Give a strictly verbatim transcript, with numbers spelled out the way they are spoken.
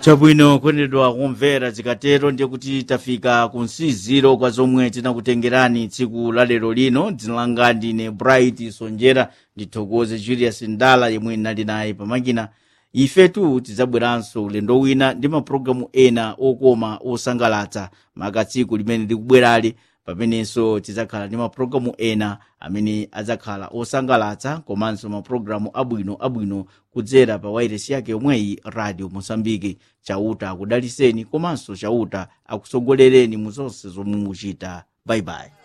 Chabwino kwenedwa kumvera zikatero ndiye kuti tafika kunsiziro kwa zomwe tinakutengerani tsiku la lero lino. Dzina langa ndine Bright Sonjera, ndithokoze Julius Ndala yemwe nali naye pamakina. Ifetu tidzabweranso ulendo wina ndi maprogramu ena okoma osangalatsa makatsiku limene likubwerali, pamenenso tidzakhala ndi maprogramu ena amene adzakhala osangalatsa komanso maprogramu abwino abwino kudzera pa wairesi yake yomweyi Radio Mozambique. Chauta akudaliseni komanso chauta akusogolereni mu zonse zomwe muchita. Bye bye.